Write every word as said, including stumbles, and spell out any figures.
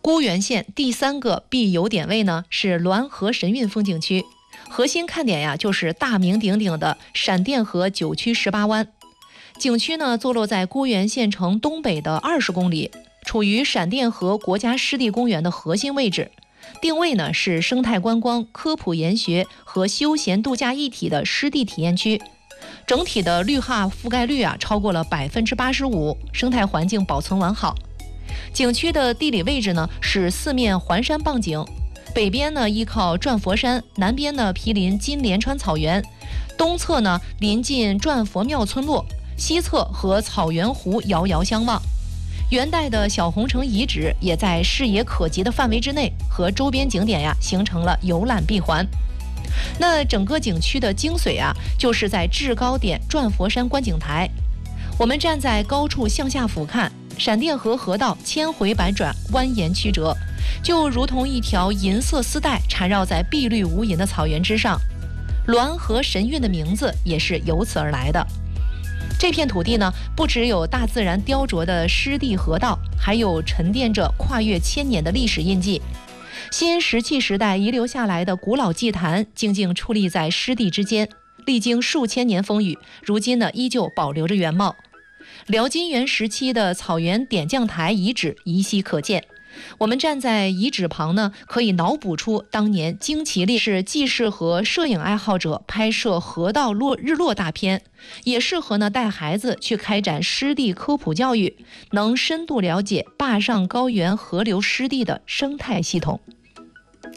沽源县第三个必游点位呢是滦河神韵风景区，核心看点呀就是大名鼎鼎的闪电河九曲十八弯。景区呢坐落在沽源县城东北的二十公里，处于闪电河国家湿地公园的核心位置，定位呢是生态观光、科普研学和休闲度假一体的湿地体验区。整体的绿化覆盖率啊超过了百分之八十五，生态环境保存完好。景区的地理位置呢是四面环山傍景，北边呢依靠转佛山，南边呢毗邻金莲川草原，东侧呢临近转佛庙村落，西侧和草原湖遥遥相望。元代的小红城遗址也在视野可及的范围之内，和周边景点呀形成了游览闭环。那整个景区的精髓啊，就是在制高点转佛山观景台。我们站在高处向下俯瞰，闪电河河道千回百转，蜿蜒曲折，就如同一条银色丝带缠绕在碧绿无垠的草原之上。滦河神韵的名字也是由此而来的。这片土地呢，不只有大自然雕琢的湿地河道，还有沉淀着跨越千年的历史印记。新石器时代遗留下来的古老祭坛静静矗立在湿地之间，历经数千年风雨，如今呢依旧保留着原貌。辽金元时期的草原点将台遗址依稀可见。我们站在遗址旁呢，可以脑补出当年惊奇历史，既适合摄影爱好者拍摄河道落日落大片，也适合呢带孩子去开展湿地科普教育，能深度了解坝上高原河流湿地的生态系统。